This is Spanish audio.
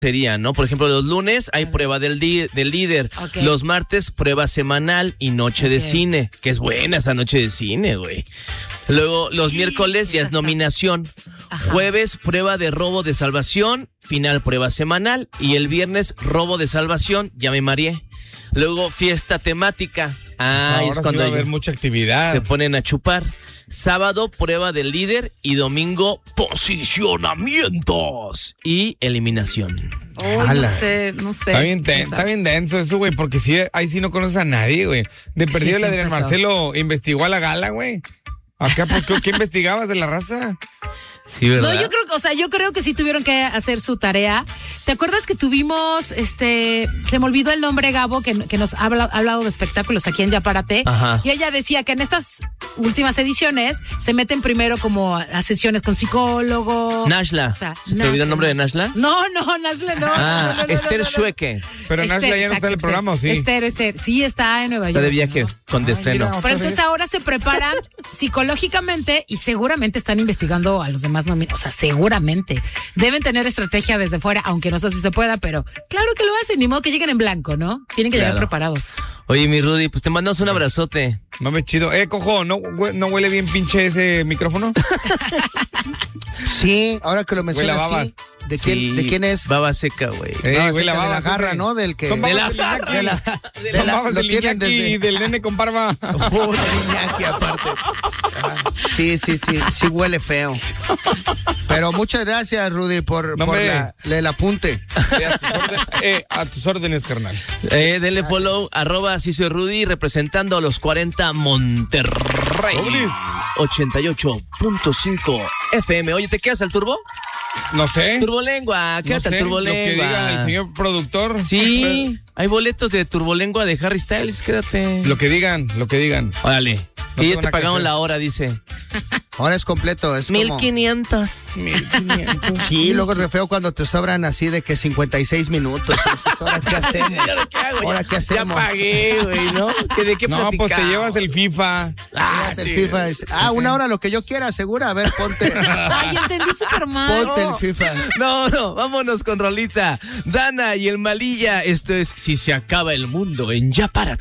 sería, ¿no? Por ejemplo, los lunes hay prueba del líder. Okay. Los martes, prueba semanal y noche de cine. Que es buena esa noche de cine, güey. Luego, los miércoles ya es nominación. Ajá. Jueves, prueba de robo de salvación. Final, prueba semanal. Y el viernes, robo de salvación. Ya me mareé. Luego, fiesta temática. Ahora es cuando sí va a haber mucha actividad. se ponen a chupar. Sábado, prueba del líder. Y domingo, posicionamientos y eliminación. Uy, no sé. Está bien denso eso, güey, porque sí, ahí sí no conoces a nadie, güey. De perdido el Adrián Marcelo investigó a la gala, güey. Acá, pues, ¿qué investigabas de la raza? Sí, ¿verdad? No, yo creo que sí tuvieron que hacer su tarea. ¿Te acuerdas que tuvimos, se me olvidó el nombre, Gabo, que nos ha hablado de espectáculos aquí en Yaparate? Ajá. Y ella decía que en estas últimas ediciones se meten primero como a sesiones con psicólogo. Nashla. O sea, ¿Se te olvidó el nombre de Nashla? No, Nashla no. Esther Schwecke. Pero Nashla ya no está en el programa, ¿o sí? Esther, sí está en Nueva York. Está de viaje con destreno. mira. Pero entonces ahora se preparan psicológicamente y seguramente están investigando a los demás nominados. O sea, seguramente. Deben tener estrategia desde fuera, aunque no sé si se pueda, pero claro que lo hacen. Ni modo que lleguen en blanco, ¿no? Tienen que llegar preparados. Oye, mi Rudy, pues te mandamos un abrazote. Mame chido. Cojo, ¿no huele bien pinche ese micrófono? Sí, ahora que lo Huele mencionas, a babas. sí. ¿De quién es? Baba seca, güey. No, Huele a de la babas garra, ese. ¿no? Del que... Son babas de la- Son babas lo del tienen Iñaki y del nene con barba. Oh, del Iñaki, aparte. Sí, huele feo. Pero muchas gracias, Rudy, por el apunte. A tus órdenes, carnal. Denle follow, @así soy Rudy, representando a los 40 Monterrey. Oblis. 88.5 FM. Oye, ¿te quedas al turbo? No sé. Turbolengua, quédate al Lo que Turbolengua. diga el señor productor. Sí, hay boletos de Turbolengua de Harry Styles, quédate. Lo que digan. Órale, que tengo ya te nada que pagaron hacer. la hora, dice. Ahora es completo, es como... 1500. 1500. Sí, luego es re feo cuando te sobran así de que 56 minutos. Dices, ¿ahora qué hacemos? ¿Ahora qué hacemos? Ya pagué, güey, ¿no? ¿De qué No, pues te llevas el FIFA. Llevas el FIFA. Dice, una hora lo que yo quiera, segura. A ver, ponte. Ay, entendí súper mal. Ponte el FIFA. No, vámonos con rolita. Dana y el Malilla, esto es Si se acaba el mundo en Ya Párate.